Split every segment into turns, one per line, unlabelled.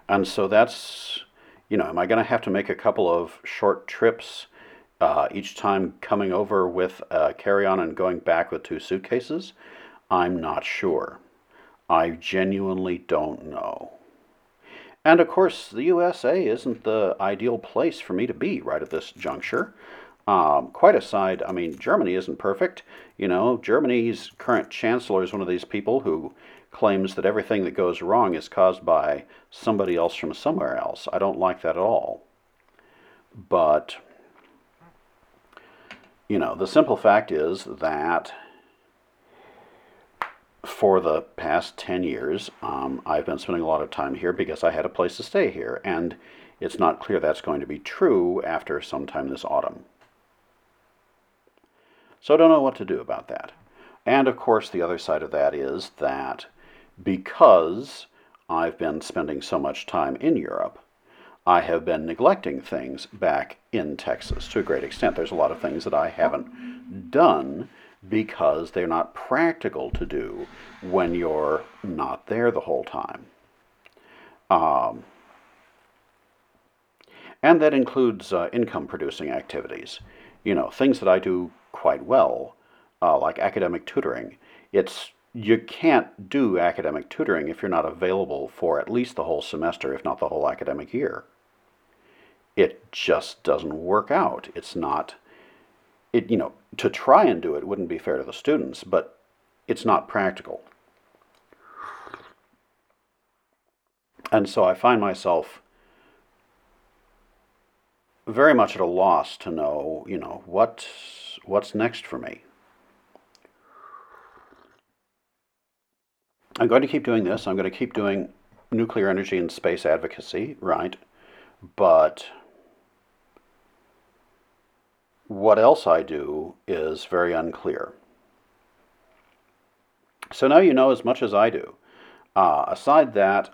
And so that's, am I going to have to make a couple of short trips each time coming over with a carry-on and going back with two suitcases? I'm not sure. I genuinely don't know. And of course, the USA isn't the ideal place for me to be right at this juncture. Quite aside, I mean, Germany isn't perfect. Germany's current chancellor is one of these people who claims that everything that goes wrong is caused by somebody else from somewhere else. I don't like that at all. But, the simple fact is that for the past 10 years, I've been spending a lot of time here because I had a place to stay here. And it's not clear that's going to be true after sometime this autumn. So I don't know what to do about that. And of course, the other side of that is that because I've been spending so much time in Europe, I have been neglecting things back in Texas to a great extent. There's a lot of things that I haven't done because they're not practical to do when you're not there the whole time. Um, and that includes income producing activities. Things that I do quite well, like academic tutoring. You can't do academic tutoring if you're not available for at least the whole semester, if not the whole academic year. It just doesn't work out. It's not, to try and do it wouldn't be fair to the students, but it's not practical. And so I find myself very much at a loss to know, what's next for me. I'm going to keep doing this. I'm going to keep doing nuclear energy and space advocacy, right? But what else I do is very unclear. So now you know as much as I do. Aside that,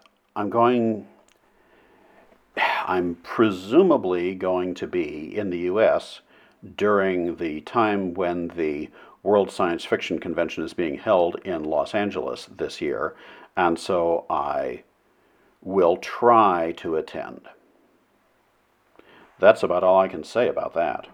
I'm presumably going to be in the US during the time when the World Science Fiction Convention is being held in Los Angeles this year, and so I will try to attend. That's about all I can say about that.